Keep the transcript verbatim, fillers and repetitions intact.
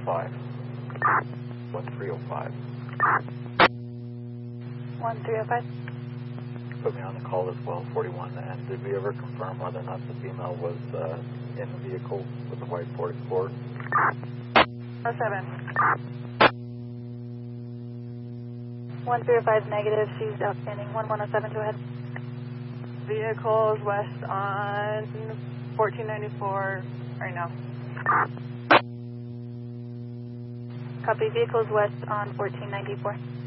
five. one three oh five. one three oh five. Put me on the call as well, forty-one. And did we ever confirm whether or not the female was uh, in the vehicle with the white Ford Explorer? oh seven. one three oh five negative, she's outstanding. one one oh seven, go ahead. Vehicles west on fourteen ninety-four right now. Copy, vehicles west on fourteen ninety-four.